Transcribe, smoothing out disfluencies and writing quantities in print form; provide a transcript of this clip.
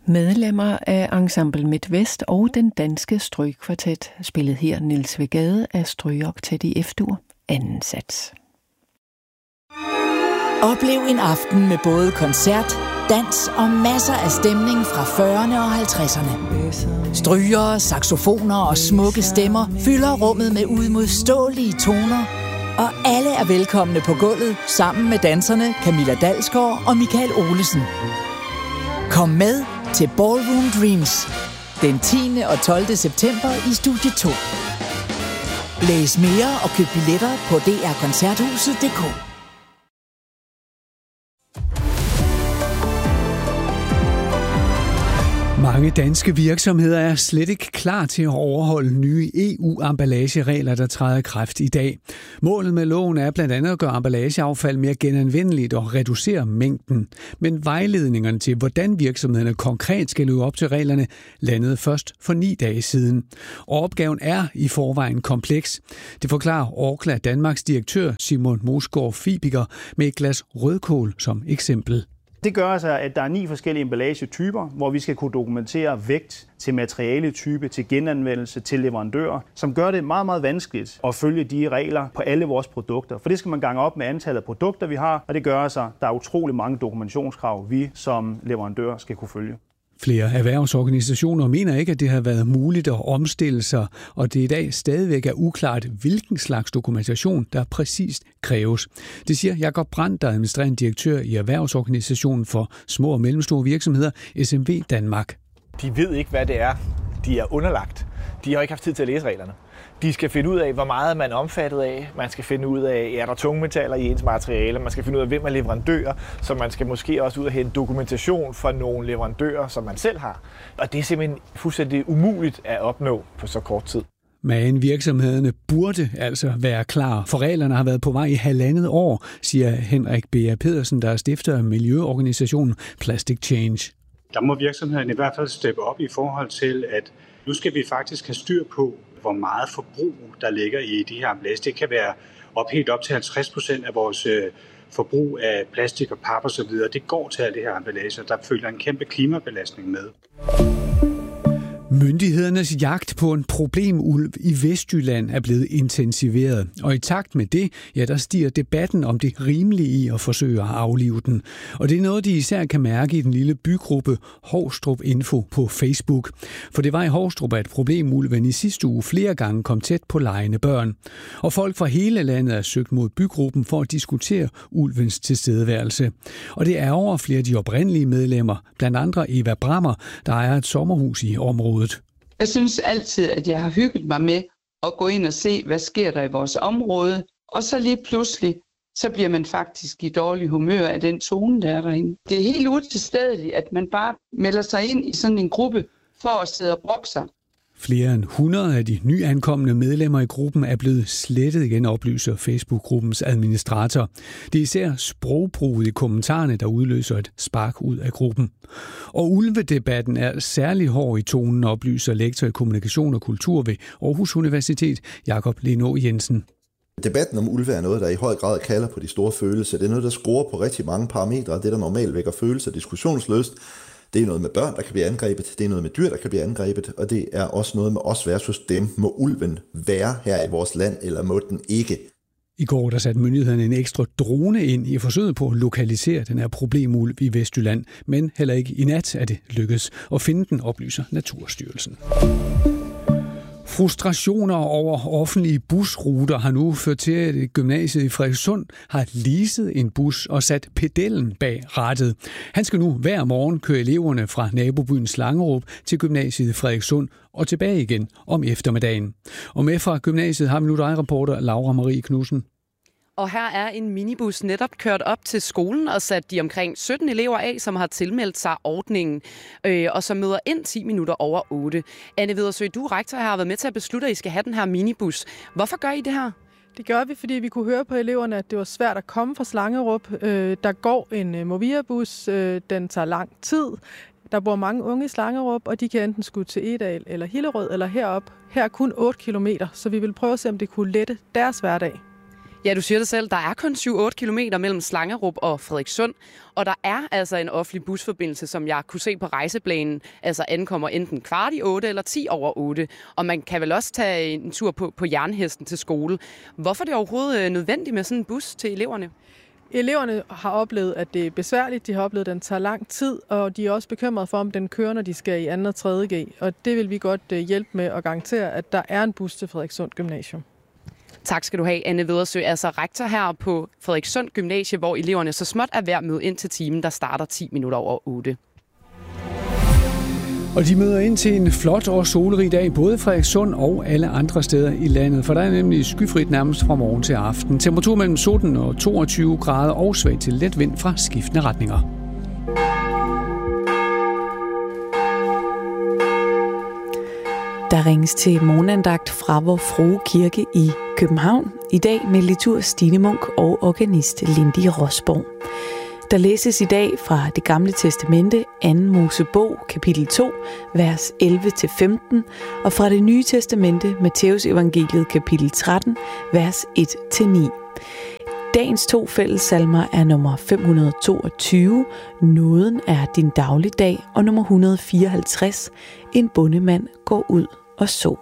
Medlemmer af Ensemble Midtvest og den danske strygekvartet spillede her Niels Vegade af Strygoktet i F-dur, anden sats. Oplev en aften med både koncert, dans og masser af stemning fra 40'erne og 50'erne. Strygere, saxofoner og smukke stemmer fylder rummet med uimodståelige toner, og alle er velkomne på gulvet sammen med danserne Camilla Dalsgaard og Michael Olesen. Kom med til Ballroom Dreams den 10. og 12. september i Studie 2. Læs mere og køb billetter på drkoncerthuset.dk. Mange danske virksomheder er slet ikke klar til at overholde nye EU-emballageregler, der træder i kraft i dag. Målet med loven er blandt andet at gøre emballageaffald mere genanvendeligt og reducere mængden. Men vejledningerne til, hvordan virksomhederne konkret skal leve op til reglerne, landede først for 9 dage siden. Og opgaven er i forvejen kompleks. Det forklarer Orkla Danmarks direktør Simon Mosgaard Fibiger med et glas rødkål som eksempel. Det gør altså, at der er 9 forskellige emballagetyper, hvor vi skal kunne dokumentere vægt til materialetype, til genanvendelse, til leverandører, som gør det meget, meget vanskeligt at følge de regler på alle vores produkter. For det skal man gange op med antallet af produkter, vi har, og det gør altså, at der er utrolig mange dokumentationskrav, vi som leverandør skal kunne følge. Flere erhvervsorganisationer mener ikke, at det har været muligt at omstille sig, og det i dag stadigvæk er uklart, hvilken slags dokumentation, der præcist kræves. Det siger Jakob Brandt, der er administrerende direktør i Erhvervsorganisationen for små og mellemstore virksomheder, SMV Danmark. De ved ikke, hvad det er, de er underlagt. De har ikke haft tid til at læse reglerne. De skal finde ud af, hvor meget man er omfattet af. Man skal finde ud af, er der tungmetaller i ens materiale. Man skal finde ud af, hvem er leverandører. Så man skal måske også ud og hente dokumentation fra nogle leverandører, som man selv har. Og det er simpelthen fuldstændig umuligt at opnå på så kort tid. Men virksomhederne burde altså være klar, for reglerne har været på vej i 1,5 år, siger Henrik B. Pedersen, der er stifter af miljøorganisationen Plastic Change. Der må virksomhederne i hvert fald steppe op i forhold til, at nu skal vi faktisk have styr på, hvor meget forbrug der ligger i de her emballage. Det kan være helt op til 50% af vores forbrug af plastik og pap og så videre. Det går til alle det her emballage, og der følger en kæmpe klimabelastning med. Myndighedernes jagt på en problemulv i Vestjylland er blevet intensiveret, og i takt med det, der stiger debatten om det rimelige i at forsøge at aflive den. Og det er noget, de især kan mærke i den lille bygruppe Hovstrup Info på Facebook. For det var i Hovstrup, at problemulven i sidste uge flere gange kom tæt på legende børn. Og folk fra hele landet er søgt mod bygruppen for at diskutere ulvens tilstedeværelse. Og det er over flere af de oprindelige medlemmer, blandt andre Eva Brammer, der ejer et sommerhus i området. Jeg synes altid, at jeg har hygget mig med at gå ind og se, hvad sker der i vores område. Og så lige pludselig, så bliver man faktisk i dårlig humør af den tone, der er derinde. Det er helt utilstedeligt, at man bare melder sig ind i sådan en gruppe for at sidde og brokke sig. Flere end 100 af de nyankomne medlemmer i gruppen er blevet slettet igen, oplyser Facebook-gruppens administrator. Det er især sprogbruget i kommentarerne, der udløser et spark ud af gruppen. Og ulvedebatten er særlig hård i tonen, oplyser lektor i kommunikation og kultur ved Aarhus Universitet, Jakob Leno Jensen. Debatten om ulve er noget, der i høj grad kalder på de store følelser. Det er noget, der scorer på rigtig mange parametre, og det, der normalt vækker følelser diskussionsløst. Det er noget med børn, der kan blive angrebet, det er noget med dyr, der kan blive angrebet, og det er også noget med os versus dem. Må ulven være her i vores land, eller må den ikke? I går der satte myndighederne en ekstra drone ind i forsøget på at lokalisere den her problemulv i Vestjylland, men heller ikke i nat er det lykkedes at finde den, oplyser Naturstyrelsen. Frustrationer over offentlige busruter har nu ført til, at gymnasiet i Frederikssund har leaset en bus og sat pedellen bag rattet. Han skal nu hver morgen køre eleverne fra nabobyen Slangerup til gymnasiet i Frederikssund og tilbage igen om eftermiddagen. Og med fra gymnasiet har vi nu dig, reporter Laura Marie Knudsen. Og her er en minibus netop kørt op til skolen og sat de omkring 17 elever af, som har tilmeldt sig ordningen, og som møder ind 10 minutter over 8. Anne Vedersø, du er rektor, har været med til at beslutte, at I skal have den her minibus. Hvorfor gør I det her? Det gør vi, fordi vi kunne høre på eleverne, at det var svært at komme fra Slangerup. Der går en Movia-bus, den tager lang tid. Der bor mange unge i Slangerup, og de kan enten skulle til Egedal eller Hillerød eller herop. Her er kun 8 kilometer, så vi vil prøve at se, om det kunne lette deres hverdag. Ja, du siger det selv. Der er kun 7-8 kilometer mellem Slangerup og Frederikssund, og der er altså en offentlig busforbindelse, som jeg kunne se på rejseplanen, altså ankommer enten 7:15 eller 7:10, og man kan vel også tage en tur på Jernhesten til skole. Hvorfor er det overhovedet nødvendigt med sådan en bus til eleverne? Eleverne har oplevet, at det er besværligt. De har oplevet, at den tager lang tid, og de er også bekymrede for, om den kører, når de skal i 2. og 3. G. Og det vil vi godt hjælpe med at garantere, at der er en bus til Frederikssund Gymnasium. Tak skal du have, Anne Vedersø, altså rektor her på Frederikssund Gymnasie, hvor eleverne så småt er ved at møde ind til timen, der starter 7:10. Og de møder ind til en flot og solrig dag, både Frederikssund og alle andre steder i landet, for der er nemlig skyfrit nærmest fra morgen til aften. Temperatur mellem 17 og 22 grader og svag til let vind fra skiftende retninger. Der ringes til morgenandagt fra Vor Frue Kirke i København. I dag med liturg Stine Munk og organist Lindy Rosborg. Der læses i dag fra Det Gamle Testamente, 2. Mosebog, kapitel 2, vers 11-15, og fra Det Nye Testamente, Matteus Evangeliet, kapitel 13, vers 1-9. Dagens 2 fællessalmer er nummer 522, Nåden er din dagligdag, og nummer 154, En bondemand går ud og så.